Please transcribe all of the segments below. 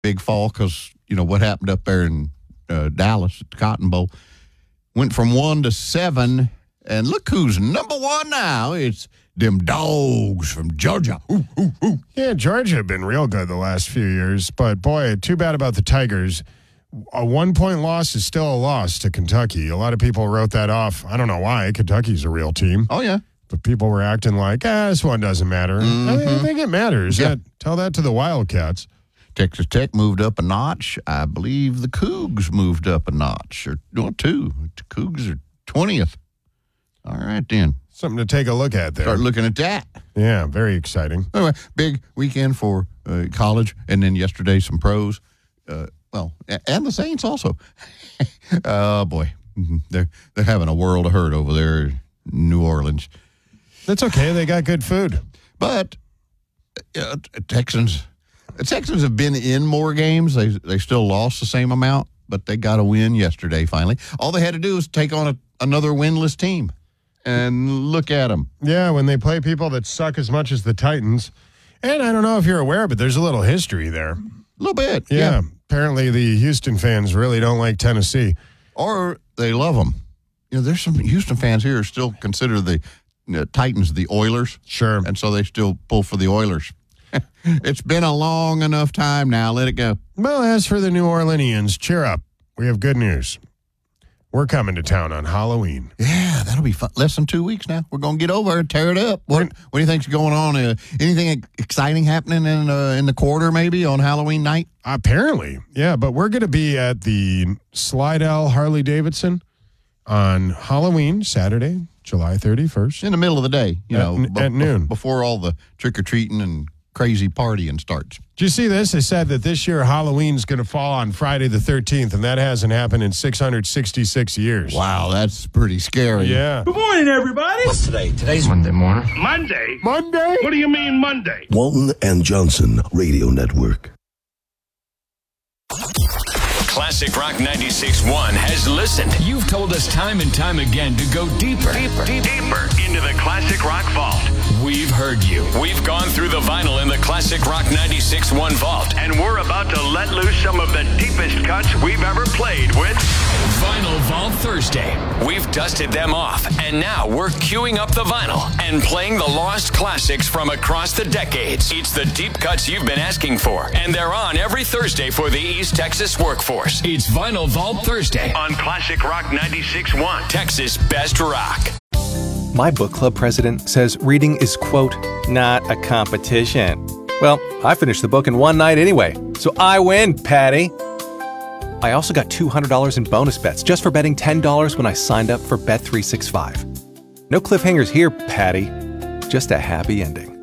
big fall because, what happened up there in Dallas at the Cotton Bowl. Went from 1 to 7, and look who's number 1 now. It's them dogs from Georgia. Ooh, ooh, ooh. Yeah, Georgia have been real good the last few years, but boy, too bad about the Tigers. A 1-point loss is still a loss to Kentucky. A lot of people wrote that off. I don't know why. Kentucky's a real team. Oh, yeah. But people were acting like, this one doesn't matter. I think it matters. Yeah. Tell that to the Wildcats. Texas Tech moved up a notch. I believe the Cougs moved up a notch, or 2. The Cougs are 20th. All right, then. Something to take a look at there. Start looking at that. Yeah, very exciting. Anyway, big weekend for college, and then yesterday some pros. And the Saints also. Oh, boy. They're having a world of hurt over there in New Orleans. That's okay. They got good food. But Texans have been in more games. They still lost the same amount, but they got a win yesterday finally. All they had to do was take on another winless team. And look at them. Yeah, when they play people that suck as much as the Titans. And I don't know if you're aware, but there's a little history there. A little bit. Yeah. Apparently the Houston fans really don't like Tennessee. Or they love them. There's some Houston fans here who still consider the Titans the Oilers. Sure. And so they still pull for the Oilers. It's been a long enough time now. Let it go. Well, as for the New Orleanians, cheer up. We have good news. We're coming to town on Halloween. Yeah, that'll be fun. Less than 2 weeks now. We're going to get over and tear it up. What do you think's going on? Anything exciting happening in the quarter maybe on Halloween night? Apparently, yeah. But we're going to be at the Slidell Harley-Davidson on Halloween, Saturday, July 31st. In the middle of the day, at noon. Before all the trick-or-treating and crazy partying starts. Did you see this? They said that this year Halloween's going to fall on Friday the 13th, and that hasn't happened in 666 years. Wow, that's pretty scary. Yeah. Good morning, everybody. What's today? Today's Monday morning. Monday? Monday? What do you mean Monday? Walton and Johnson Radio Network. Classic Rock 96.1 has listened. You've told us time and time again to go deeper into the Classic Rock Vault. We've heard you. We've gone through the vinyl in the Classic Rock 96.1 Vault, and we're about to let loose some of the deepest cuts we've ever played with Vinyl Vault Thursday. We've dusted them off, and now we're queuing up the vinyl and playing the lost classics from across the decades. It's the deep cuts you've been asking for, and they're on every Thursday for the East Texas workforce. It's Vinyl Vault Thursday on Classic Rock 96.1, Texas Best Rock. My book club president says reading is, quote, not a competition. Well, I finished the book in one night anyway, so I win, Patty. I also got $200 in bonus bets just for betting $10 when I signed up for Bet365. No cliffhangers here, Patty. Just a happy ending.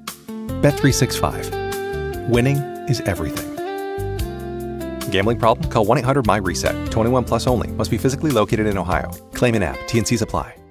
Bet365. Winning is everything. Gambling problem? Call 1-800-MY-RESET. 21 plus only. Must be physically located in Ohio. Claim in app. T&Cs apply.